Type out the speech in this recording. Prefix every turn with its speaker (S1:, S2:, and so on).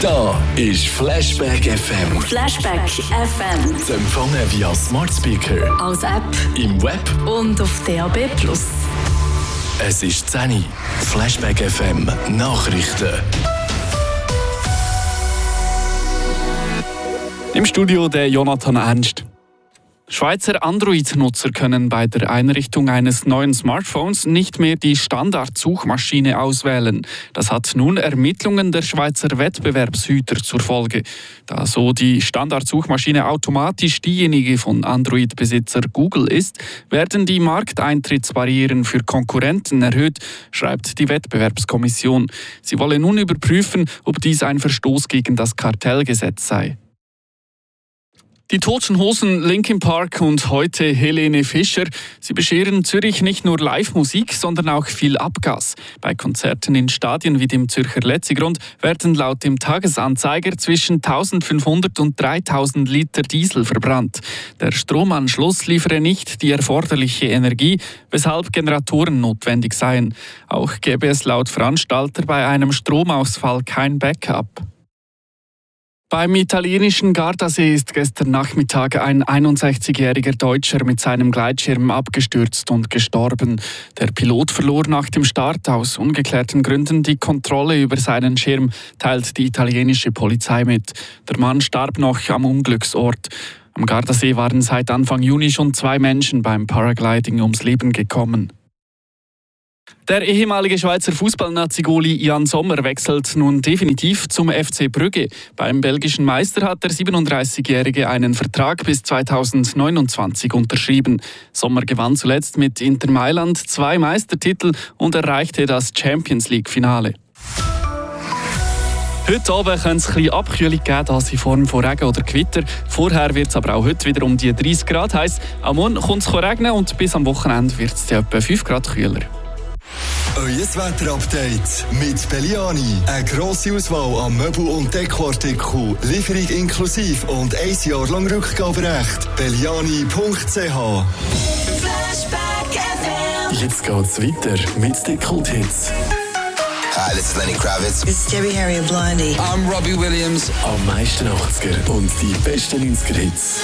S1: Da ist Flashback FM.
S2: Flashback FM.
S1: Zu empfangen via Smart Speaker,
S2: Als App
S1: im Web.
S2: und auf DAB+.
S1: Es ist 10 Uhr. Flashback FM Nachrichten.
S3: Im Studio der Jonathan Ernst. Schweizer Android-Nutzer können bei der Einrichtung eines neuen Smartphones nicht mehr die Standardsuchmaschine auswählen. Das hat nun Ermittlungen der Schweizer Wettbewerbshüter zur Folge. Da so die Standardsuchmaschine automatisch diejenige von Android-Besitzer Google ist, werden die Markteintrittsbarrieren für Konkurrenten erhöht, schreibt die Wettbewerbskommission. Sie wolle nun überprüfen, ob dies ein Verstoß gegen das Kartellgesetz sei. Die Toten Hosen, Linkin Park und heute Helene Fischer. Sie bescheren Zürich nicht nur Live-Musik, sondern auch viel Abgas. Bei Konzerten in Stadien wie dem Zürcher Letzigrund werden laut dem Tagesanzeiger zwischen 1500 und 3000 Liter Diesel verbrannt. Der Stromanschluss liefere nicht die erforderliche Energie, weshalb Generatoren notwendig seien. Auch gäbe es laut Veranstalter bei einem Stromausfall kein Backup. Beim italienischen Gardasee ist gestern Nachmittag ein 61-jähriger Deutscher mit seinem Gleitschirm abgestürzt und gestorben. Der Pilot verlor nach dem Start aus ungeklärten Gründen die Kontrolle über seinen Schirm, teilt die italienische Polizei mit. Der Mann starb noch am Unglücksort. Am Gardasee waren seit Anfang Juni schon 2 Menschen beim Paragliding ums Leben gekommen. Der ehemalige Schweizer Fußballnazi-Goalie Jan Sommer wechselt nun definitiv zum FC Brügge. Beim belgischen Meister hat der 37-Jährige einen Vertrag bis 2029 unterschrieben. Sommer gewann zuletzt mit Inter Mailand 2 Meistertitel und erreichte das Champions-League-Finale. Heute Abend kann es ein bisschen Abkühlung geben, das in Form von Regen oder Gewitter. Vorher wird es aber auch heute wieder um die 30 Grad heiß. Am Morgen kommt es regnen und bis am Wochenende wird es etwa 5 Grad kühler.
S4: Euer Wetterupdate mit Belliani. Eine grosse Auswahl an Möbel- und Dekoartikeln. Lieferung inklusiv und 1 Jahr lang Rückgaberecht. Belliani.ch.
S2: Flashback FM.
S1: Jetzt geht's weiter mit den Kult-Hits.
S5: Hi, this is Lenny Kravitz.
S6: It's Debbie Harry and Blondie.
S5: I'm Robbie Williams.
S1: Am meisten 80er und die besten 90er-Hits.